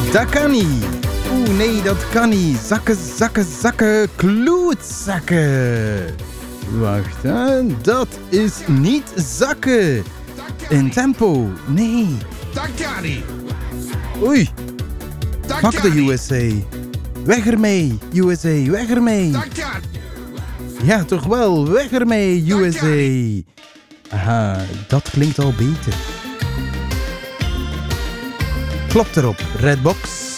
Dat kan niet. Oeh, nee, dat kan niet. Zakken, zakken, zakken, klootzakken. Wacht, hè. Dat is niet zakken. In tempo, nee. Dat kan niet. Oei, Dat fuck kan de niet. USA. Weg ermee, USA, weg ermee. Dat kan. Ja, toch wel, weg ermee, USA. Aha, dat klinkt al beter. Klopt erop, Redbox.